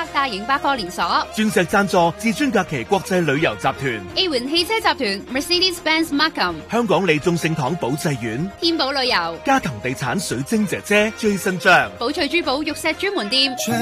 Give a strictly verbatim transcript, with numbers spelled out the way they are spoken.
家大型百貨連鎖。 鑽石贊助至尊假期國際旅遊集團。 A 環汽車集團 Mercedes-Benz Markham。 香港利眾聖堂保濟苑。 天寶旅遊。 嘉騰地產水晶姐姐最新章。 寶翠珠寶玉石專門店。